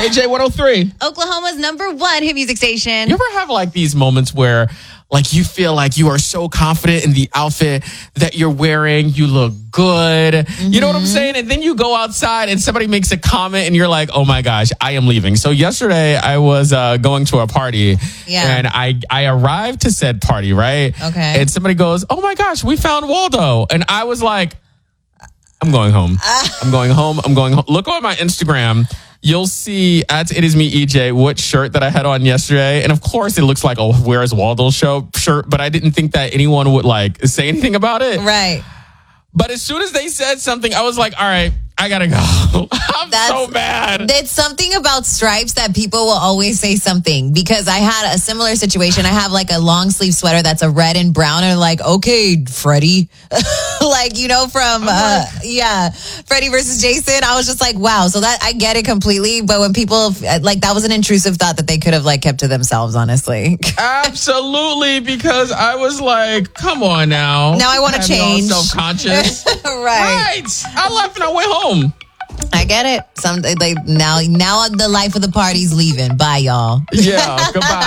KJ103. Oklahoma's #1 hit music station. You ever have like these moments where like you feel like you are so confident in the outfit that you're wearing, you look good, you know what I'm saying? And then you go outside and somebody makes a comment and you're like, oh my gosh, I am leaving. So yesterday I was going to a party and I arrived to said party, right? Okay. And somebody goes, oh my gosh, we found Waldo. And I was like, I'm going home. I'm going home. Look on my Instagram. You'll see at It Is Me EJ what shirt that I had on yesterday. And of course, it looks like a Where's Waldo shirt, but I didn't think that anyone would like say anything about it. Right. But as soon as they said something, I was like, all right, I gotta go. I'm so mad. It's something about stripes that people will always say something, because I had a similar situation. I have like a long sleeve sweater that's a red and brown, and like, okay, Freddie, like, you know, from Freddie versus Jason. I was just like, wow. So that I get it completely. But when people like, that was an intrusive thought that they could have like kept to themselves, honestly. Absolutely, because I was like, come on now. Now I want to change. Self-conscious. Right. I left and I went home. I get it. Now the life of the party's leaving. Bye, y'all. Yeah, goodbye.